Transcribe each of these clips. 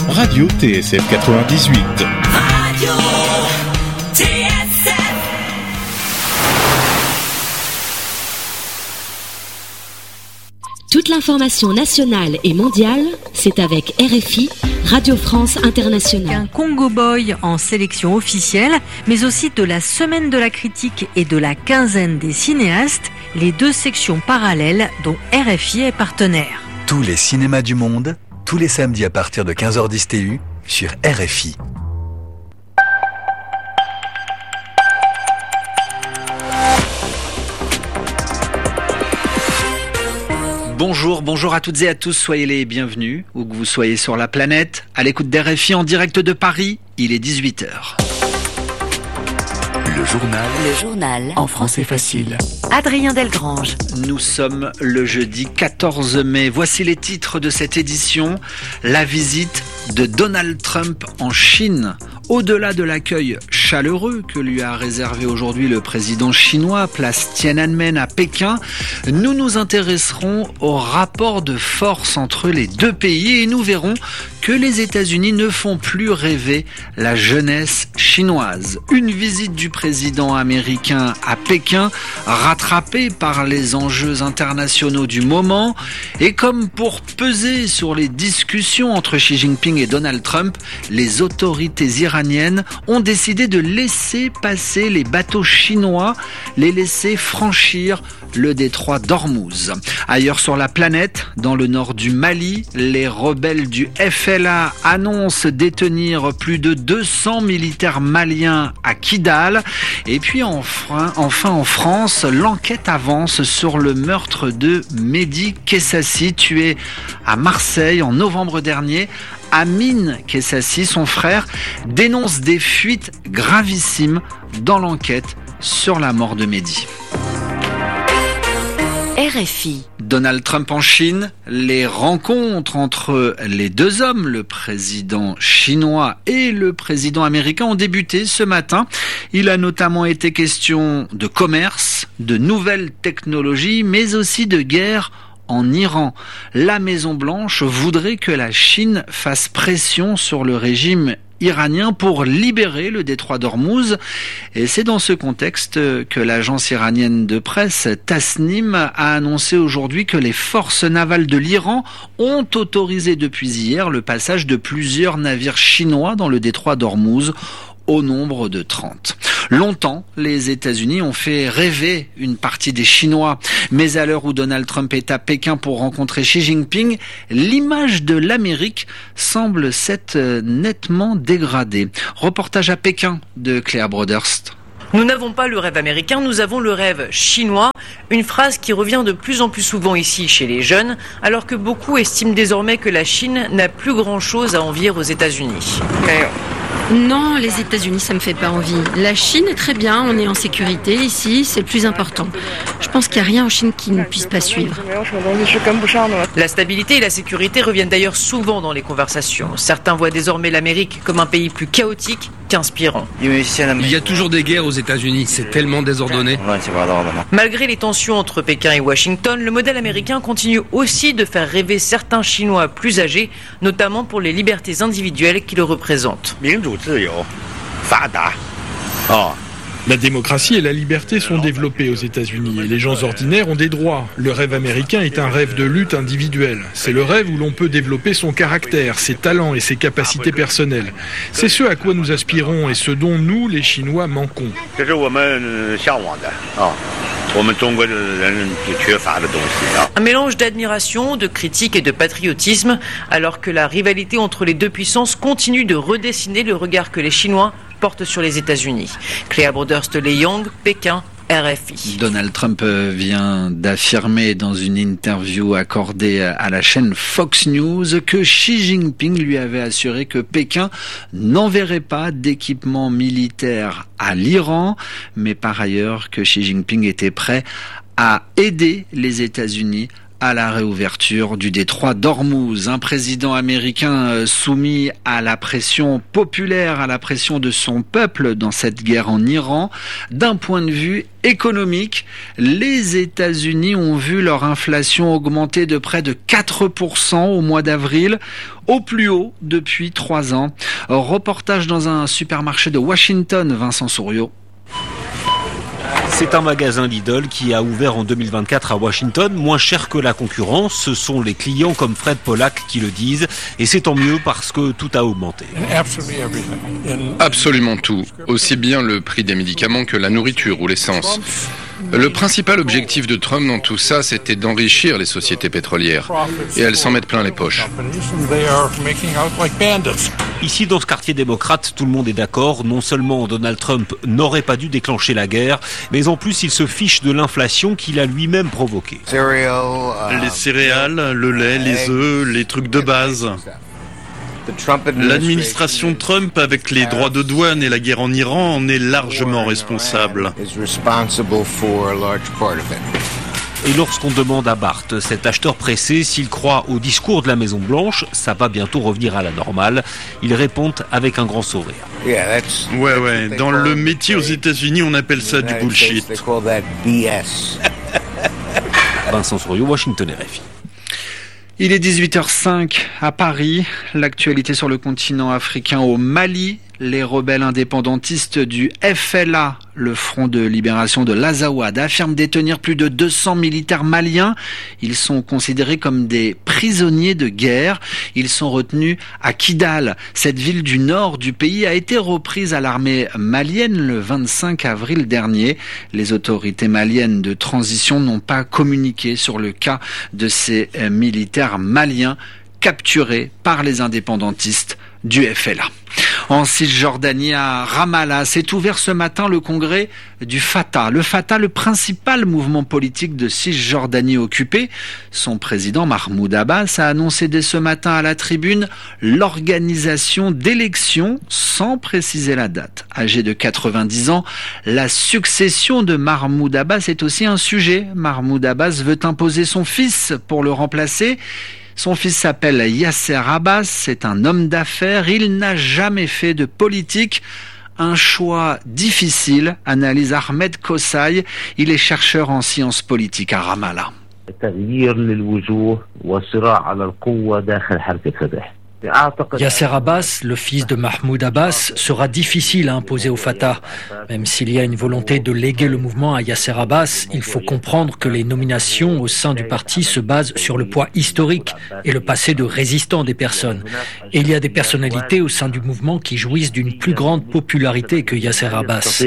Radio TSF 98. Radio TSF. Toute l'information nationale et mondiale, c'est avec RFI, Radio France Internationale. Un Congo Boy en sélection officielle, mais aussi de la Semaine de la critique et de la quinzaine des cinéastes, les deux sections parallèles dont RFI est partenaire. Tous les cinémas du monde, tous les samedis à partir de 15h10 TU sur RFI. Bonjour à toutes et à tous, soyez les bienvenus, où que vous soyez sur la planète, à l'écoute d'RFI en direct de Paris, il est 18h. Le journal en français facile. Adrien Delgrange. Nous sommes le jeudi 14 mai, voici les titres de cette édition. La visite de Donald Trump en Chine. Au-delà de l'accueil chaleureux que lui a réservé aujourd'hui le président chinois, place Tiananmen à Pékin, nous nous intéresserons au rapport de force entre les deux pays et nous verrons que les États-Unis ne font plus rêver la jeunesse chinoise. Une visite du président américain à Pékin, rattrapée par les enjeux internationaux du moment, et comme pour peser sur les discussions entre Xi Jinping et Donald Trump, les autorités iraniennes ont décidé de laisser passer les bateaux chinois, les laisser franchir le détroit d'Ormuz. Ailleurs sur la planète, dans le nord du Mali, les rebelles du FLA annoncent détenir plus de 200 militaires maliens à Kidal. Et puis enfin en France, l'enquête avance sur le meurtre de Mehdi Kessassi, tué à Marseille en novembre dernier. Amine Kessassi, son frère, dénonce des fuites gravissimes dans l'enquête sur la mort de Mehdi. RFI. Donald Trump en Chine, les rencontres entre les deux hommes, le président chinois et le président américain, ont débuté ce matin. Il a notamment été question de commerce, de nouvelles technologies, mais aussi de guerre en Iran. La Maison-Blanche voudrait que la Chine fasse pression sur le régime iranien pour libérer le détroit d'Ormuz. Et c'est dans ce contexte que l'agence iranienne de presse Tasnim a annoncé aujourd'hui que les forces navales de l'Iran ont autorisé depuis hier le passage de plusieurs navires chinois dans le détroit d'Ormuz, au nombre de 30. Longtemps, les États-Unis ont fait rêver une partie des Chinois. Mais à l'heure où Donald Trump est à Pékin pour rencontrer Xi Jinping, l'image de l'Amérique semble s'être nettement dégradée. Reportage à Pékin de Cléa Broderst. Nous n'avons pas le rêve américain, nous avons le rêve chinois, une phrase qui revient de plus en plus souvent ici chez les jeunes, alors que beaucoup estiment désormais que la Chine n'a plus grand-chose à envier aux États-Unis. Non, les États-Unis, ça me fait pas envie. La Chine est très bien, on est en sécurité ici, c'est le plus important. Je pense qu'il n'y a rien en Chine qui ne puisse pas suivre. La stabilité et la sécurité reviennent d'ailleurs souvent dans les conversations. Certains voient désormais l'Amérique comme un pays plus chaotique qu'inspirant. Il y a toujours des guerres aux États-Unis, c'est tellement désordonné. Malgré les tensions entre Pékin et Washington, le modèle américain continue aussi de faire rêver certains Chinois plus âgés, notamment pour les libertés individuelles qui le représentent. La démocratie et la liberté sont développées aux États-Unis et les gens ordinaires ont des droits. Le rêve américain est un rêve de lutte individuelle. C'est le rêve où l'on peut développer son caractère, ses talents et ses capacités personnelles. C'est ce à quoi nous aspirons et ce dont nous, les Chinois, manquons. Un mélange d'admiration, de critique et de patriotisme, alors que la rivalité entre les deux puissances continue de redessiner le regard que les Chinois portent sur les États-Unis. Cléa Broderst-Leyong, Pékin, RFI. Donald Trump vient d'affirmer dans une interview accordée à la chaîne Fox News que Xi Jinping lui avait assuré que Pékin n'enverrait pas d'équipement militaire à l'Iran, mais par ailleurs que Xi Jinping était prêt à aider les États-Unis à la réouverture du détroit d'Ormuz. Un président américain soumis à la pression populaire, à la pression de son peuple dans cette guerre en Iran. D'un point de vue économique, les États-Unis ont vu leur inflation augmenter de près de 4% au mois d'avril, au plus haut depuis 3 ans. Reportage dans un supermarché de Washington, Vincent Souriau. C'est un magasin Lidl qui a ouvert en 2024 à Washington, moins cher que la concurrence. Ce sont les clients comme Fred Pollack qui le disent. Et c'est tant mieux parce que tout a augmenté. Absolument tout. Aussi bien le prix des médicaments que la nourriture ou l'essence. Le principal objectif de Trump dans tout ça, c'était d'enrichir les sociétés pétrolières. Et elles s'en mettent plein les poches. Ici, dans ce quartier démocrate, tout le monde est d'accord. Non seulement Donald Trump n'aurait pas dû déclencher la guerre, mais en plus, il se fiche de l'inflation qu'il a lui-même provoquée. Les céréales, le lait, les œufs, les trucs de base. L'administration Trump, avec les droits de douane et la guerre en Iran, en est largement responsable. Et lorsqu'on demande à Bart, cet acheteur pressé, s'il croit au discours de la Maison-Blanche, ça va bientôt revenir à la normale, il répond avec un grand sourire. Ouais, dans le métier aux États-Unis, on appelle ça du bullshit. Vincent Souriau, Washington RFI. Il est 18h05 à Paris. L'actualité sur le continent africain au Mali. Les rebelles indépendantistes du FLA, le Front de libération de l'Azawad, affirment détenir plus de 200 militaires maliens. Ils sont considérés comme des prisonniers de guerre. Ils sont retenus à Kidal. Cette ville du nord du pays a été reprise à l'armée malienne le 25 avril dernier. Les autorités maliennes de transition n'ont pas communiqué sur le cas de ces militaires maliens capturés par les indépendantistes du FLA. En Cisjordanie, à Ramallah, s'est ouvert ce matin le congrès du Fatah. Le Fatah, le principal mouvement politique de Cisjordanie occupée. Son président Mahmoud Abbas a annoncé dès ce matin à la tribune l'organisation d'élections sans préciser la date. Âgé de 90 ans, la succession de Mahmoud Abbas est aussi un sujet. Mahmoud Abbas veut imposer son fils pour le remplacer. Son fils s'appelle Yasser Abbas, c'est un homme d'affaires, il n'a jamais fait de politique. Un choix difficile, analyse Ahmed Kossaï, il est chercheur en sciences politiques à Ramallah. Yasser Abbas, le fils de Mahmoud Abbas, sera difficile à imposer au Fatah. Même s'il y a une volonté de léguer le mouvement à Yasser Abbas, il faut comprendre que les nominations au sein du parti se basent sur le poids historique et le passé de résistant des personnes. Et il y a des personnalités au sein du mouvement qui jouissent d'une plus grande popularité que Yasser Abbas.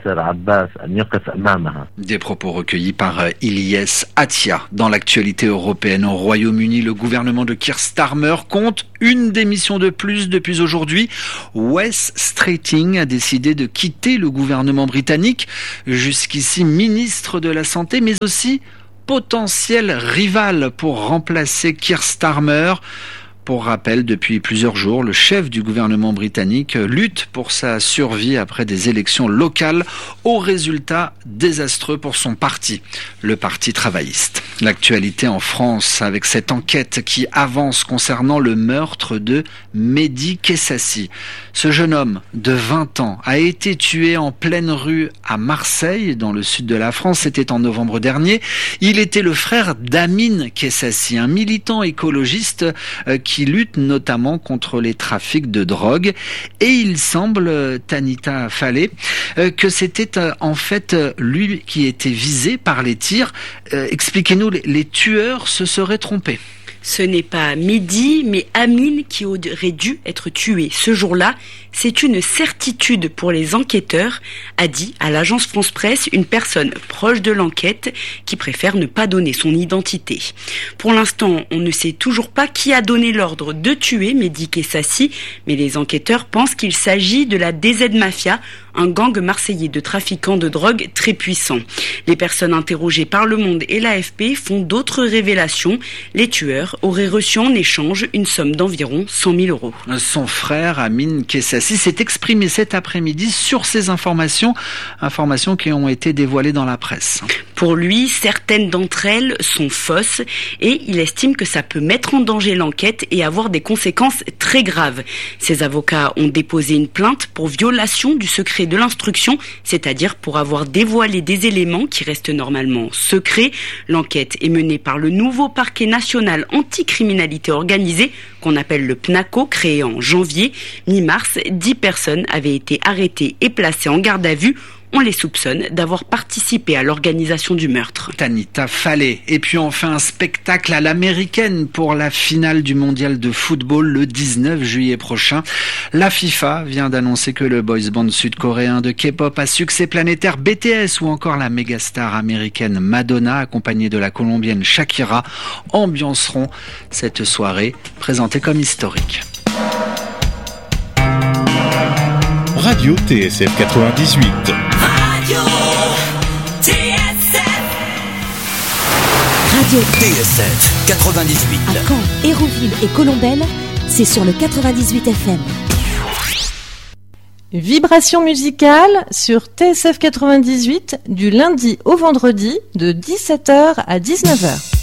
Des propos recueillis par Ilyes Atia. Dans l'actualité européenne, au Royaume-Uni, le gouvernement de Keir Starmer compte une démission de plus depuis aujourd'hui. Wes Streeting a décidé de quitter le gouvernement britannique, jusqu'ici ministre de la Santé, mais aussi potentiel rival pour remplacer Keir Starmer. Pour rappel, depuis plusieurs jours, le chef du gouvernement britannique lutte pour sa survie après des élections locales aux résultats désastreux pour son parti, le Parti travailliste. L'actualité en France avec cette enquête qui avance concernant le meurtre de Mehdi Kessassi. Ce jeune homme de 20 ans a été tué en pleine rue à Marseille, dans le sud de la France. C'était en novembre dernier. Il était le frère d'Amine Kessassi, un militant écologiste qui lutte notamment contre les trafics de drogue. Et il semble, Tanita Fallet, que c'était en fait lui qui était visé par les tirs. Expliquez-nous, les tueurs se seraient trompés. Ce n'est pas Mehdi, mais Amine qui aurait dû être tué ce jour-là. C'est une certitude pour les enquêteurs, a dit à l'agence France Presse une personne proche de l'enquête qui préfère ne pas donner son identité. Pour l'instant, on ne sait toujours pas qui a donné l'ordre de tuer Mehdi Kessassi, mais les enquêteurs pensent qu'il s'agit de la DZ Mafia, un gang marseillais de trafiquants de drogue très puissant. Les personnes interrogées par Le Monde et l'AFP font d'autres révélations. Les tueurs aurait reçu en échange une somme d'environ 100 000 euros. Son frère, Amin Kessassi, s'est exprimé cet après-midi sur ces informations qui ont été dévoilées dans la presse. Pour lui, certaines d'entre elles sont fausses et il estime que ça peut mettre en danger l'enquête et avoir des conséquences très graves. Ses avocats ont déposé une plainte pour violation du secret de l'instruction, c'est-à-dire pour avoir dévoilé des éléments qui restent normalement secrets. L'enquête est menée par le nouveau parquet national anticriminalité organisée, qu'on appelle le PNACO, créé en janvier. Mi-mars, 10 personnes avaient été arrêtées et placées en garde à vue. On les soupçonne d'avoir participé à l'organisation du meurtre. Tanita Fallet. Et puis enfin un spectacle à l'américaine pour la finale du mondial de football le 19 juillet prochain. La FIFA vient d'annoncer que le boys band sud-coréen de K-pop à succès planétaire BTS ou encore la mégastar américaine Madonna accompagnée de la colombienne Shakira ambianceront cette soirée présentée comme historique. Radio TSF 98. Radio TSF. Radio TSF 98. À Caen, Hérouville et Colombelle, c'est sur le 98 FM. Vibration musicale sur TSF 98 du lundi au vendredi de 17h à 19h.